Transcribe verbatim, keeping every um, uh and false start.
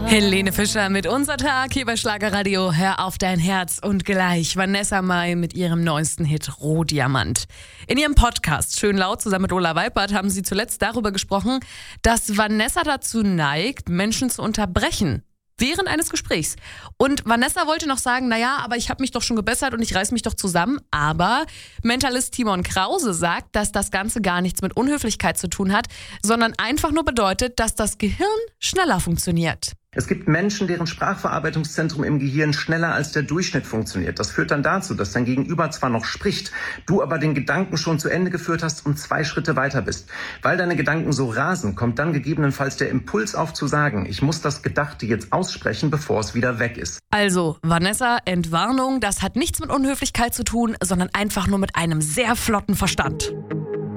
Helene Fischer mit Unser Tag hier bei Schlagerradio. Hör auf dein Herz. Und gleich Vanessa Mai mit ihrem neuesten Hit Rohdiamant. In ihrem Podcast Schön laut zusammen mit Ola Weipert haben sie zuletzt darüber gesprochen, dass Vanessa dazu neigt, Menschen zu unterbrechen während eines Gesprächs. Und Vanessa wollte noch sagen, naja, aber ich habe mich doch schon gebessert und ich reiß mich doch zusammen. Aber Mentalist Timon Krause sagt, dass das Ganze gar nichts mit Unhöflichkeit zu tun hat, sondern einfach nur bedeutet, dass das Gehirn schneller funktioniert. Es gibt Menschen, deren Sprachverarbeitungszentrum im Gehirn schneller als der Durchschnitt funktioniert. Das führt dann dazu, dass dein Gegenüber zwar noch spricht, du aber den Gedanken schon zu Ende geführt hast und zwei Schritte weiter bist. Weil deine Gedanken so rasen, kommt dann gegebenenfalls der Impuls auf zu sagen, ich muss das Gedachte jetzt aussprechen, bevor es wieder weg ist. Also, Vanessa, Entwarnung, das hat nichts mit Unhöflichkeit zu tun, sondern einfach nur mit einem sehr flotten Verstand.